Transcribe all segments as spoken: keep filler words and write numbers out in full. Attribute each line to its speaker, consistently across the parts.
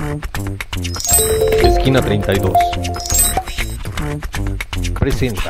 Speaker 1: Esquina treinta y dos presenta.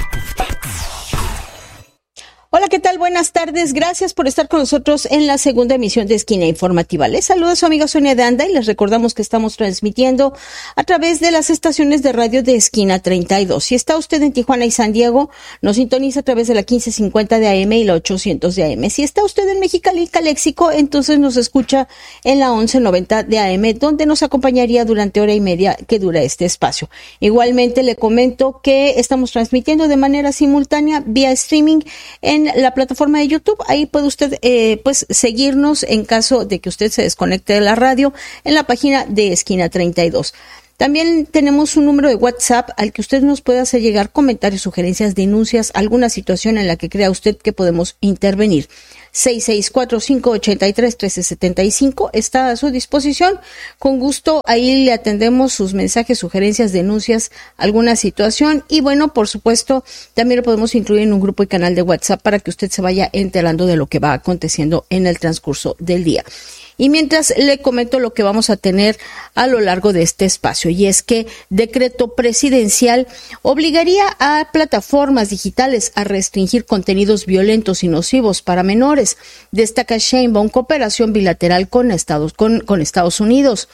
Speaker 2: Hola, ¿qué tal? Buenas tardes. Gracias por estar con nosotros en la segunda emisión de Esquina Informativa. Les saluda su amiga Sonia de Anda y les recordamos que estamos transmitiendo a través de las estaciones de radio de Esquina treinta y dos. Si está usted en Tijuana y San Diego, nos sintoniza a través de la quince cincuenta de A M y la ochocientos de A M. Si está usted en Mexicali y Caléxico, entonces nos escucha en la once noventa de A M, donde nos acompañaría durante hora y media que dura este espacio. Igualmente le comento que estamos transmitiendo de manera simultánea vía streaming en la plataforma de YouTube. Ahí puede usted eh, pues seguirnos en caso de que usted se desconecte de la radio en la página de Esquina treinta y dos. También tenemos un número de WhatsApp al que usted nos puede hacer llegar comentarios, sugerencias, denuncias, alguna situación en la que crea usted que podemos intervenir. seis seis cuatro, cinco ocho tres, uno tres siete cinco está a su disposición. Con gusto ahí le atendemos sus mensajes, sugerencias, denuncias, alguna situación. Y bueno, por supuesto, también lo podemos incluir en un grupo y canal de WhatsApp para que usted se vaya enterando de lo que va aconteciendo en el transcurso del día. Y mientras le comento lo que vamos a tener a lo largo de este espacio, y es que decreto presidencial obligaría a plataformas digitales a restringir contenidos violentos y nocivos para menores. Destaca Sheinbaum cooperación bilateral con Estados, con, con Estados Unidos.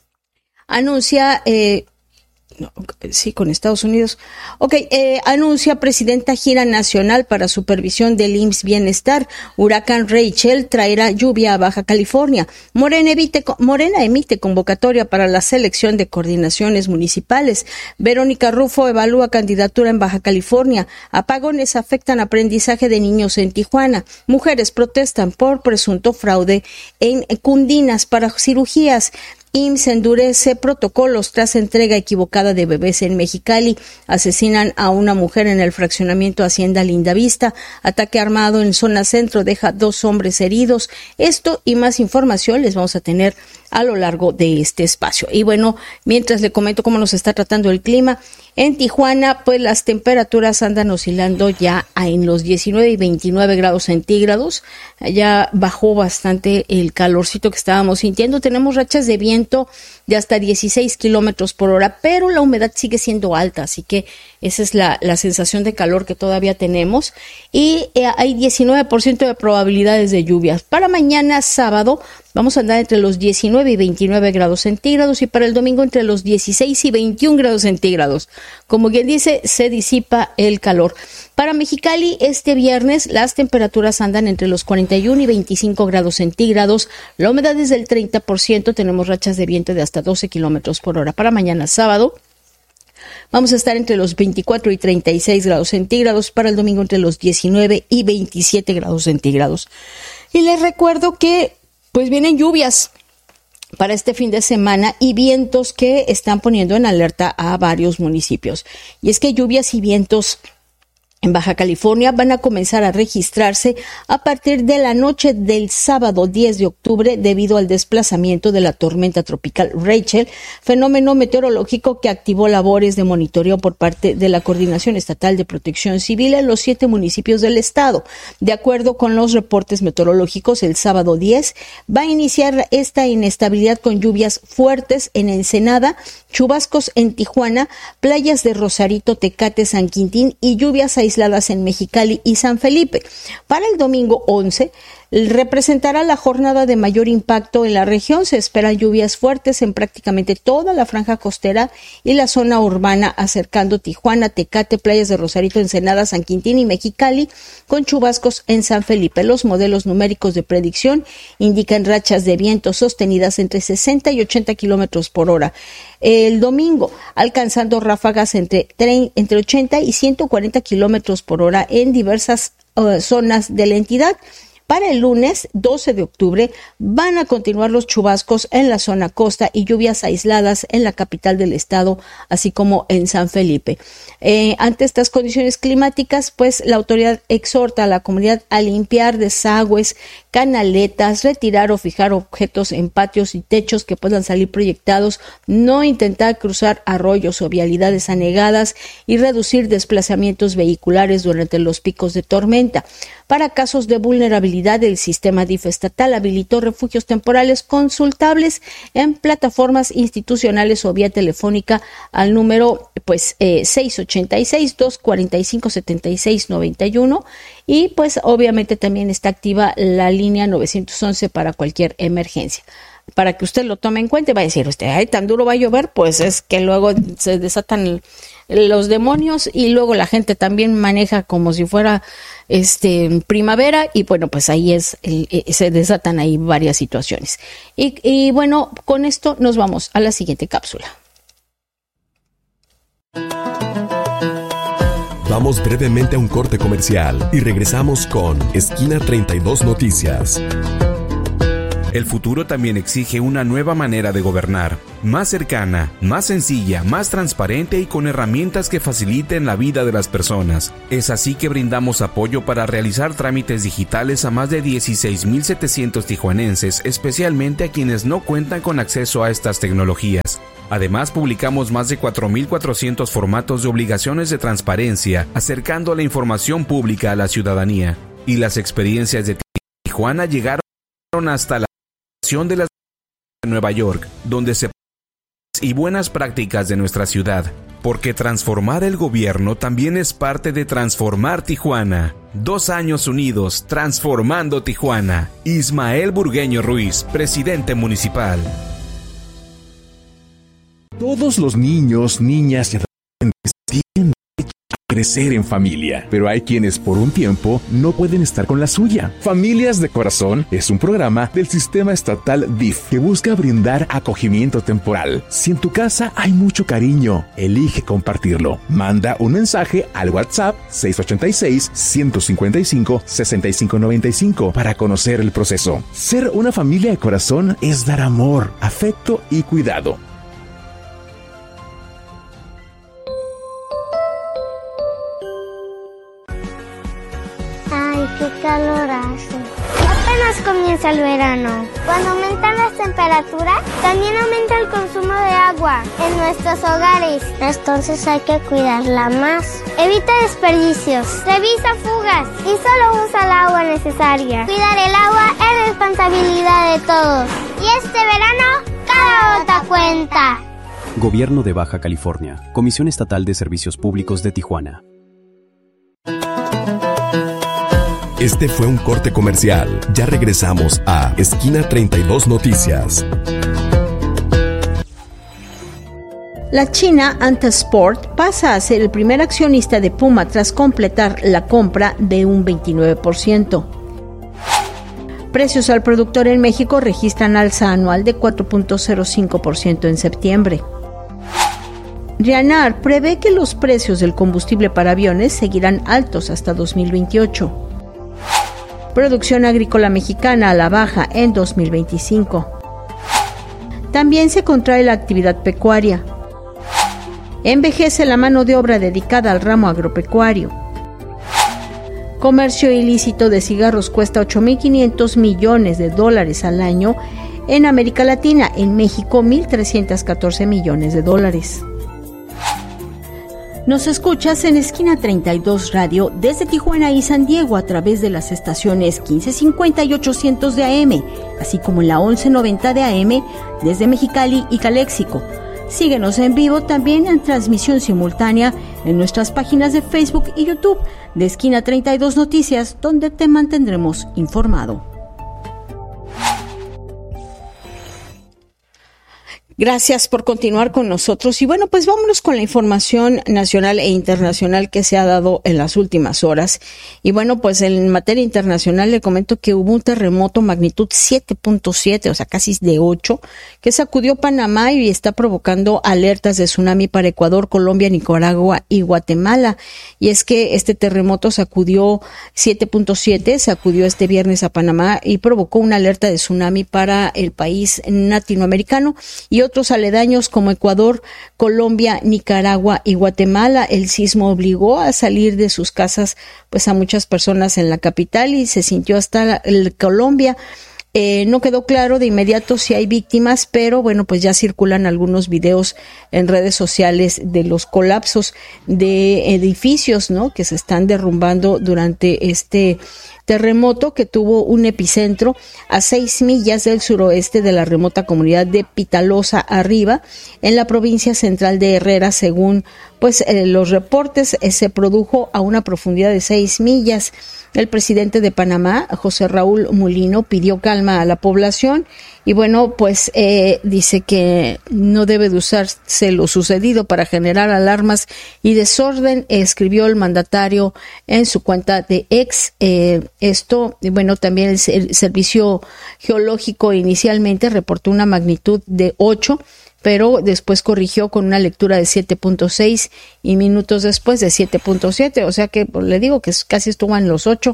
Speaker 2: Anuncia... Eh, No, sí, con Estados Unidos. Ok, eh, anuncia presidenta gira nacional para supervisión del I M S S Bienestar. Huracán Rachel traerá lluvia a Baja California. Morena, evite, Morena emite convocatoria para la selección de coordinaciones municipales. Verónica Rufo evalúa candidatura en Baja California. Apagones afectan aprendizaje de niños en Tijuana. Mujeres protestan por presunto fraude en Cundinas para cirugías. I M S S endurece protocolos tras entrega equivocada de bebés en Mexicali. Asesinan a una mujer en el fraccionamiento Hacienda Lindavista. Ataque armado en zona centro deja dos hombres heridos. Esto y más información les vamos a tener a lo largo de este espacio. Y bueno, mientras le comento cómo nos está tratando el clima, en Tijuana, pues las temperaturas andan oscilando ya en los diecinueve y veintinueve grados centígrados. Ya bajó bastante el calorcito que estábamos sintiendo. Tenemos rachas de viento de hasta dieciséis kilómetros por hora, pero la humedad sigue siendo alta, así que esa es la, la sensación de calor que todavía tenemos. Y eh, hay diecinueve por ciento de probabilidades de lluvias. Para mañana sábado vamos a andar entre los diecinueve y veintinueve grados centígrados y para el domingo entre los dieciséis y veintiún grados centígrados. Como quien dice, se disipa el calor. Para Mexicali, este viernes las temperaturas andan entre los cuarenta y uno y veinticinco grados centígrados. La humedad es del treinta por ciento. Tenemos rachas de viento de hasta doce kilómetros por hora. Para mañana sábado vamos a estar entre los veinticuatro y treinta y seis grados centígrados. Para el domingo entre los diecinueve y veintisiete grados centígrados. Y les recuerdo que pues vienen lluvias para este fin de semana y vientos que están poniendo en alerta a varios municipios. Y es que lluvias y vientos en Baja California van a comenzar a registrarse a partir de la noche del sábado diez de octubre debido al desplazamiento de la tormenta tropical Rachel, fenómeno meteorológico que activó labores de monitoreo por parte de la Coordinación Estatal de Protección Civil en los siete municipios del estado. De acuerdo con los reportes meteorológicos, el sábado diez va a iniciar esta inestabilidad con lluvias fuertes en Ensenada, chubascos en Tijuana, playas de Rosarito, Tecate, San Quintín y lluvias aisladas en Mexicali y San Felipe. Para el domingo once, representará la jornada de mayor impacto en la región. Se esperan lluvias fuertes en prácticamente toda la franja costera y la zona urbana, acercando Tijuana, Tecate, playas de Rosarito, Ensenada, San Quintín y Mexicali, con chubascos en San Felipe. Los modelos numéricos de predicción indican rachas de viento sostenidas entre sesenta y ochenta kilómetros por hora. El domingo, alcanzando ráfagas entre, entre ochenta y ciento cuarenta kilómetros por hora en diversas uh, zonas de la entidad. Para el lunes doce de octubre van a continuar los chubascos en la zona costa y lluvias aisladas en la capital del estado, así como en San Felipe. Eh, ante estas condiciones climáticas, pues la autoridad exhorta a la comunidad a limpiar desagües, canaletas, retirar o fijar objetos en patios y techos que puedan salir proyectados, no intentar cruzar arroyos o vialidades anegadas y reducir desplazamientos vehiculares durante los picos de tormenta. Para casos de vulnerabilidad accesibilidad del sistema D I F estatal habilitó refugios temporales consultables en plataformas institucionales o vía telefónica al número pues eh, seis ochenta y seis, dos cuarenta y cinco, setenta y seis noventa y uno y pues obviamente también está activa la línea nueve once para cualquier emergencia. Para que usted lo tome en cuenta y va a decir usted, ay, tan duro va a llover, pues es que luego se desatan los demonios y luego la gente también maneja como si fuera este primavera y bueno, pues ahí es se desatan ahí varias situaciones. Y, y bueno, con esto nos vamos a la siguiente cápsula.
Speaker 3: Vamos brevemente a un corte comercial y regresamos con Esquina treinta y dos Noticias.
Speaker 4: El futuro también exige una nueva manera de gobernar, más cercana, más sencilla, más transparente y con herramientas que faciliten la vida de las personas. Es así que brindamos apoyo para realizar trámites digitales a más de dieciséis mil setecientos tijuanenses, especialmente a quienes no cuentan con acceso a estas tecnologías. Además, publicamos más de cuatro mil cuatrocientos formatos de obligaciones de transparencia, acercando la información pública a la ciudadanía. Y las experiencias de Tijuana llegaron hasta la de la de Nueva York, donde se y buenas prácticas de nuestra ciudad, porque transformar el gobierno también es parte de transformar Tijuana. Dos años unidos, transformando Tijuana. Ismael Burgueño Ruiz, presidente municipal.
Speaker 5: Todos los niños, niñas y adolescentes tienen derecho a crecer en familia, pero hay quienes por un tiempo no pueden estar con la suya. Familias de Corazón es un programa del sistema estatal D I F que busca brindar acogimiento temporal. Si en tu casa hay mucho cariño, elige compartirlo. Manda un mensaje al WhatsApp seis ochenta y seis, ciento cincuenta y cinco, sesenta y cinco noventa y cinco para conocer el proceso. Ser una familia de corazón es dar amor, afecto y cuidado.
Speaker 6: ¡Qué calor hace! Apenas comienza el verano. Cuando aumentan las temperaturas, también aumenta el consumo de agua en nuestros hogares. Entonces hay que cuidarla más. Evita desperdicios, revisa fugas y solo usa el agua necesaria. Cuidar el agua es responsabilidad de todos. Y este verano, cada gota cuenta.
Speaker 7: Gobierno de Baja California. Comisión Estatal de Servicios Públicos de Tijuana.
Speaker 3: Este fue un corte comercial. Ya regresamos a Esquina treinta y dos Noticias.
Speaker 2: La China Antasport pasa a ser el primer accionista de Puma tras completar la compra de un veintinueve por ciento. Precios al productor en México registran alza anual de cuatro punto cero cinco por ciento en septiembre. Rianar prevé que los precios del combustible para aviones seguirán altos hasta dos mil veintiocho. Producción agrícola mexicana a la baja en dos mil veinticinco. También se contrae la actividad pecuaria. Envejece la mano de obra dedicada al ramo agropecuario. Comercio ilícito de cigarros cuesta ocho mil quinientos millones de dólares al año en América Latina, en México mil trescientos catorce millones de dólares. Nos escuchas en Esquina treinta y dos Radio desde Tijuana y San Diego a través de las estaciones quince cincuenta y ochocientos de A M, así como en la once noventa de A M desde Mexicali y Caléxico. Síguenos en vivo también en transmisión simultánea en nuestras páginas de Facebook y YouTube de Esquina treinta y dos Noticias, donde te mantendremos informado. Gracias por continuar con nosotros. Y bueno, pues vámonos con la información nacional e internacional que se ha dado en las últimas horas. Y bueno, pues en materia internacional le comento que hubo un terremoto magnitud siete punto siete, o sea, casi de ocho, que sacudió Panamá y está provocando alertas de tsunami para Ecuador, Colombia, Nicaragua y Guatemala. Y es que este terremoto sacudió siete punto siete, sacudió este viernes a Panamá y provocó una alerta de tsunami para el país latinoamericano y otros aledaños como Ecuador, Colombia, Nicaragua y Guatemala. El sismo obligó a salir de sus casas pues a muchas personas en la capital y se sintió hasta la, el Colombia. Eh, no quedó claro de inmediato si hay víctimas, pero bueno, pues ya circulan algunos videos en redes sociales de los colapsos de edificios, ¿no?, que se están derrumbando durante este terremoto que tuvo un epicentro a seis millas del suroeste de la remota comunidad de Pitalosa Arriba, en la provincia central de Herrera. Según pues eh, los reportes, eh, se produjo a una profundidad de seis millas. El presidente de Panamá, José Raúl Mulino, pidió calma a la población y bueno, pues eh, dice que no debe de usarse lo sucedido para generar alarmas y desorden, escribió el mandatario en su cuenta de X. Eh, esto, bueno, también el, el Servicio Geológico inicialmente reportó una magnitud de ocho, pero después corrigió con una lectura de siete punto seis y minutos después de siete punto siete, o sea que pues, le digo que casi estuvo en los ocho.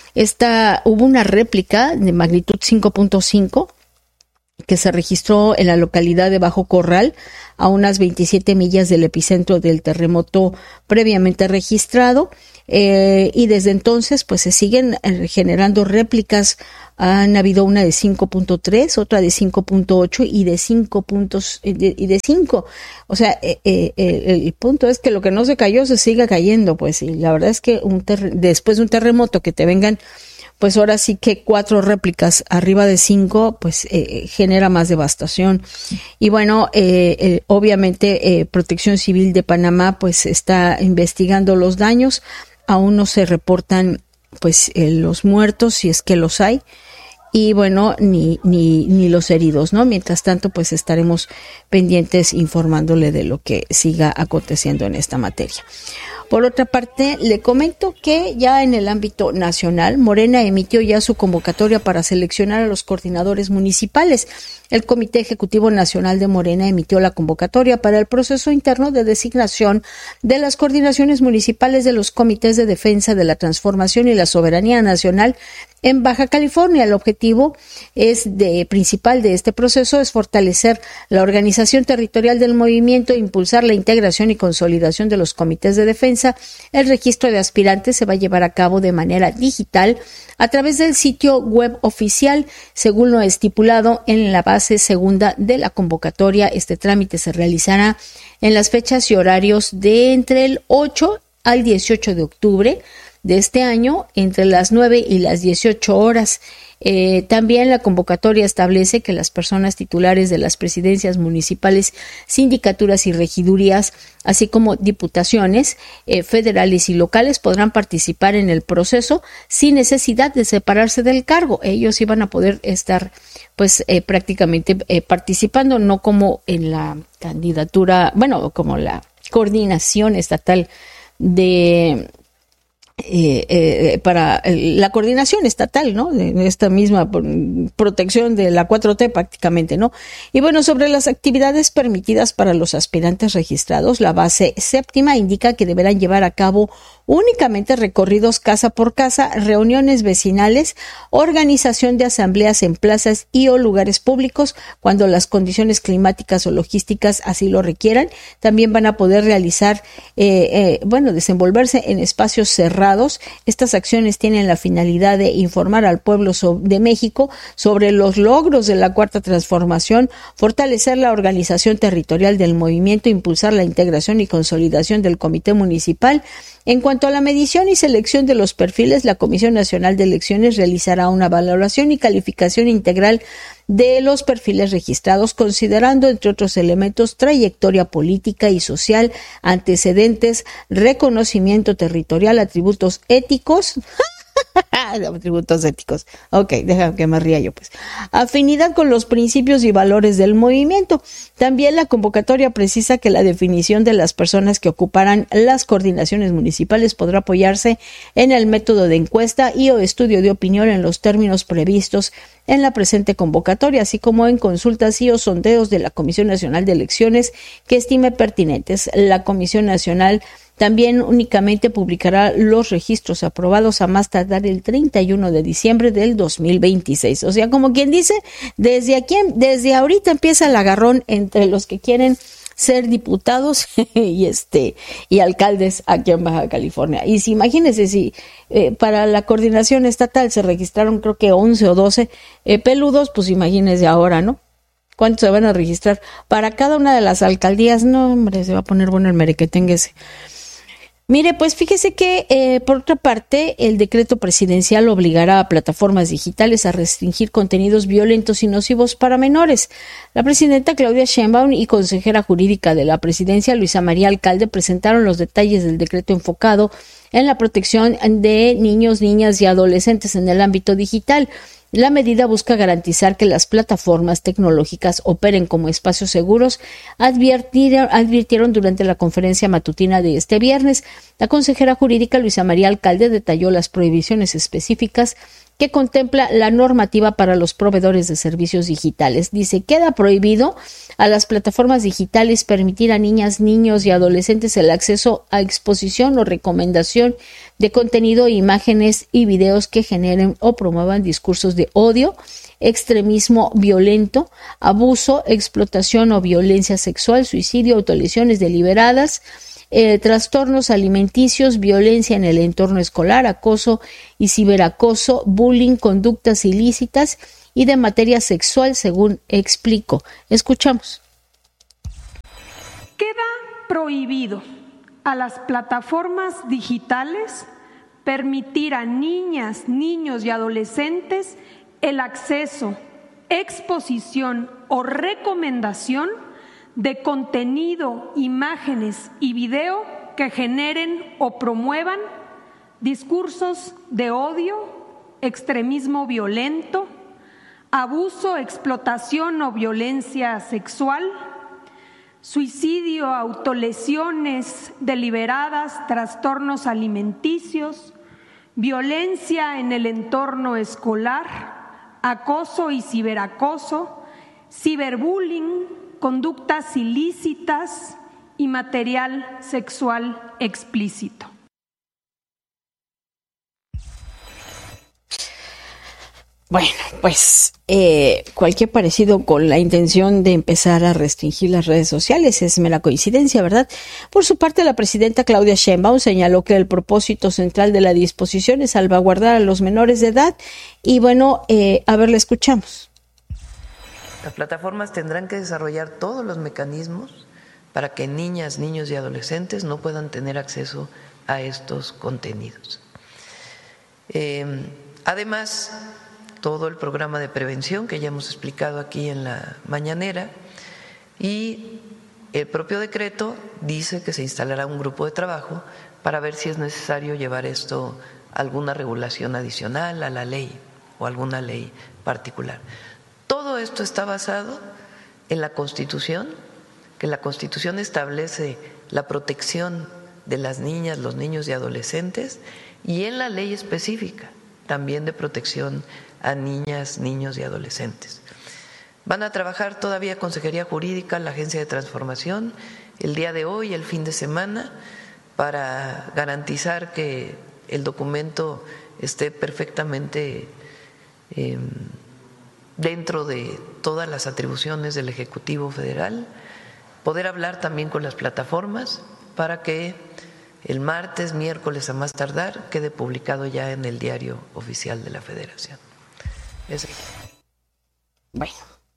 Speaker 2: Esta, hubo una réplica de magnitud cinco punto cinco que se registró en la localidad de Bajo Corral, a unas veintisiete millas del epicentro del terremoto previamente registrado, eh, y desde entonces pues se siguen generando réplicas. Han habido una de cinco punto tres, otra de cinco punto ocho y de cinco puntos y de cinco. O sea, eh, eh, el punto es que lo que no se cayó se siga cayendo, pues, y la verdad es que un ter- después de un terremoto que te vengan, pues ahora sí que cuatro réplicas arriba de cinco, pues eh, genera más devastación. Y bueno, eh, eh, obviamente eh, Protección Civil de Panamá pues está investigando los daños. Aún no se reportan pues eh, los muertos, si es que los hay, y bueno, ni, ni, ni los heridos, ¿no? Mientras tanto, pues estaremos pendientes informándole de lo que siga aconteciendo en esta materia. Por otra parte, le comento que ya en el ámbito nacional, Morena emitió ya su convocatoria para seleccionar a los coordinadores municipales. El Comité Ejecutivo Nacional de Morena emitió la convocatoria para el proceso interno de designación de las coordinaciones municipales de los comités de defensa de la transformación y la soberanía nacional en Baja California. El objetivo es de principal de este proceso es fortalecer la organización territorial del movimiento, impulsar la integración y consolidación de los comités de defensa. El registro de aspirantes se va a llevar a cabo de manera digital a través del sitio web oficial, según lo estipulado en la base segunda de la convocatoria. Este trámite se realizará en las fechas y horarios de entre el ocho al dieciocho de octubre de este año, entre las nueve y las dieciocho horas. Eh, también la convocatoria establece que las personas titulares de las presidencias municipales, sindicaturas y regidurías, así como diputaciones eh, federales y locales, podrán participar en el proceso sin necesidad de separarse del cargo. Ellos iban a poder estar pues eh, prácticamente eh, participando, no como en la candidatura, bueno, como la coordinación estatal de Eh, eh, para la coordinación estatal, ¿no? De esta misma protección de la cuatro T prácticamente, ¿no? Y bueno, sobre las actividades permitidas para los aspirantes registrados, la base séptima indica que deberán llevar a cabo únicamente recorridos casa por casa, reuniones vecinales, organización de asambleas en plazas y o lugares públicos cuando las condiciones climáticas o logísticas así lo requieran. También van a poder realizar, eh, eh, bueno, desenvolverse en espacios cerrados. Estas acciones tienen la finalidad de informar al pueblo de México sobre los logros de la Cuarta Transformación, fortalecer la organización territorial del movimiento, impulsar la integración y consolidación del Comité Municipal. En cuanto a la medición y selección de los perfiles, la Comisión Nacional de Elecciones realizará una valoración y calificación integral de los perfiles registrados, considerando, entre otros elementos, trayectoria política y social, antecedentes, reconocimiento territorial, atributos éticos. Atributos éticos. Ok, déjame que me ría yo, pues. Afinidad con los principios y valores del movimiento. También la convocatoria precisa que la definición de las personas que ocuparán las coordinaciones municipales podrá apoyarse en el método de encuesta y o estudio de opinión en los términos previstos en la presente convocatoria, así como en consultas y o sondeos de la Comisión Nacional de Elecciones que estime pertinentes. La Comisión Nacional también únicamente publicará los registros aprobados a más tardar el treinta y uno de diciembre del dos mil veintiséis. O sea, como quien dice, desde aquí, desde ahorita empieza el agarrón entre los que quieren ser diputados y este y alcaldes aquí en Baja California. Y si imagínense si eh, para la coordinación estatal se registraron creo que once o doce eh, peludos, pues imagínense ahora, ¿no? ¿Cuántos se van a registrar? Para cada una de las alcaldías, no, hombre, se va a poner bueno el merequetengue ese. Mire, pues fíjese que, eh, por otra parte, el decreto presidencial obligará a plataformas digitales a restringir contenidos violentos y nocivos para menores. La presidenta Claudia Sheinbaum y consejera jurídica de la presidencia, Luisa María Alcalde, presentaron los detalles del decreto enfocado en la protección de niños, niñas y adolescentes en el ámbito digital. La medida busca garantizar que las plataformas tecnológicas operen como espacios seguros, advirtieron, advirtieron durante la conferencia matutina de este viernes. La consejera jurídica Luisa María Alcalde detalló las prohibiciones específicas que contempla la normativa para los proveedores de servicios digitales. Dice, queda prohibido a las plataformas digitales permitir a niñas, niños y adolescentes el acceso a exposición o recomendación de contenido, imágenes y videos que generen o promuevan discursos de odio, extremismo violento, abuso, explotación o violencia sexual, suicidio, autolesiones deliberadas, Eh, trastornos alimenticios, violencia en el entorno escolar, acoso y ciberacoso, bullying, conductas ilícitas y de materia sexual, según explicó. Escuchamos.
Speaker 8: Queda prohibido a las plataformas digitales permitir a niñas, niños y adolescentes el acceso, exposición o recomendación de contenido, imágenes y video que generen o promuevan discursos de odio, extremismo violento, abuso, explotación o violencia sexual, suicidio, autolesiones deliberadas, trastornos alimenticios, violencia en el entorno escolar, acoso y ciberacoso, ciberbullying, conductas ilícitas y material sexual explícito.
Speaker 2: Bueno, pues eh, cualquier parecido con la intención de empezar a restringir las redes sociales es mera coincidencia, ¿verdad? Por su parte, la presidenta Claudia Sheinbaum señaló que el propósito central de la disposición es salvaguardar a los menores de edad y bueno, eh, a ver, le escuchamos.
Speaker 9: Las plataformas tendrán que desarrollar todos los mecanismos para que niñas, niños y adolescentes no puedan tener acceso a estos contenidos. Eh, además, todo el programa de prevención que ya hemos explicado aquí en la mañanera y el propio decreto dice que se instalará un grupo de trabajo para ver si es necesario llevar esto a alguna regulación adicional a la ley o alguna ley particular. Todo esto está basado en la Constitución, que la Constitución establece la protección de las niñas, los niños y adolescentes, y en la ley específica también de protección a niñas, niños y adolescentes. Van a trabajar todavía Consejería Jurídica, la Agencia de Transformación, el día de hoy, el fin de semana, para garantizar que el documento esté perfectamente eh, dentro de todas las atribuciones del Ejecutivo Federal, poder hablar también con las plataformas para que el martes, miércoles a más tardar, quede publicado ya en el Diario Oficial de la Federación. Es...
Speaker 2: Bueno.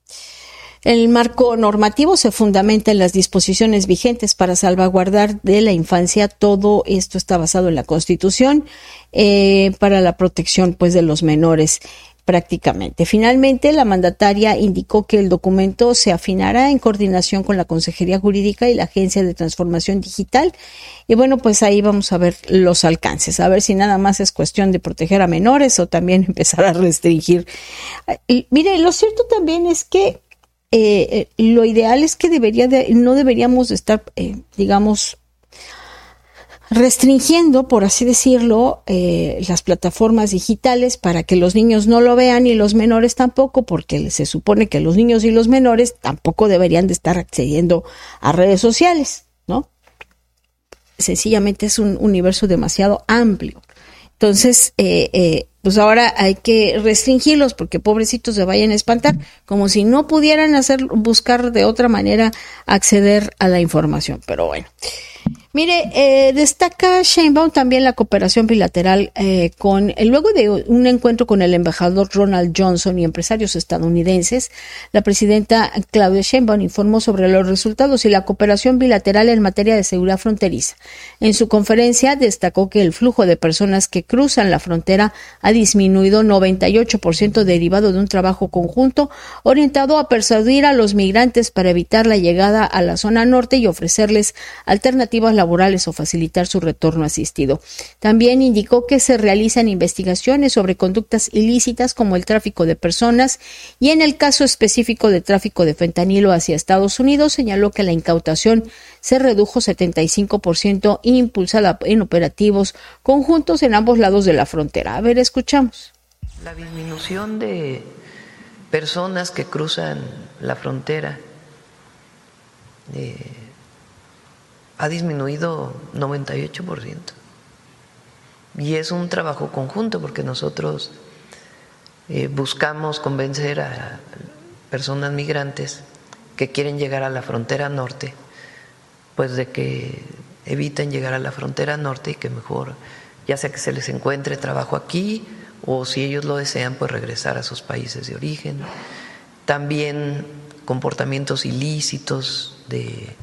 Speaker 2: El marco normativo se fundamenta en las disposiciones vigentes para salvaguardar de la infancia. Todo esto está basado en la Constitución eh, para la protección, pues, de los menores. Prácticamente. Finalmente, la mandataria indicó que el documento se afinará en coordinación con la Consejería Jurídica y la Agencia de Transformación Digital. Y bueno, pues ahí vamos a ver los alcances, a ver si nada más es cuestión de proteger a menores o también empezar a restringir. Y, mire, lo cierto también es que eh, lo ideal es que debería de, no deberíamos estar, eh, digamos, restringiendo, por así decirlo, eh, las plataformas digitales para que los niños no lo vean y los menores tampoco, porque se supone que los niños y los menores tampoco deberían de estar accediendo a redes sociales, ¿no? Sencillamente es un universo demasiado amplio. Entonces, eh, eh, pues ahora hay que restringirlos porque pobrecitos se vayan a espantar, como si no pudieran hacer, buscar de otra manera acceder a la información. Pero bueno. Mire, eh, destaca Sheinbaum también la cooperación bilateral eh, con, eh, luego de un encuentro con el embajador Ronald Johnson y empresarios estadounidenses, la presidenta Claudia Sheinbaum informó sobre los resultados y la cooperación bilateral en materia de seguridad fronteriza. En su conferencia destacó que el flujo de personas que cruzan la frontera ha disminuido noventa y ocho por ciento derivado de un trabajo conjunto orientado a persuadir a los migrantes para evitar la llegada a la zona norte y ofrecerles alternativas laborales o facilitar su retorno asistido. También indicó que se realizan investigaciones sobre conductas ilícitas como el tráfico de personas y en el caso específico de tráfico de fentanilo hacia Estados Unidos señaló que la incautación se redujo setenta y cinco por ciento impulsada en operativos conjuntos en ambos lados de la frontera. A ver, escuchamos.
Speaker 9: La disminución de personas que cruzan la frontera eh, ha disminuido noventa y ocho por ciento. Y es un trabajo conjunto porque nosotros eh, buscamos convencer a personas migrantes que quieren llegar a la frontera norte, pues de que eviten llegar a la frontera norte y que mejor, ya sea que se les encuentre trabajo aquí o si ellos lo desean, pues regresar a sus países de origen. También comportamientos ilícitos de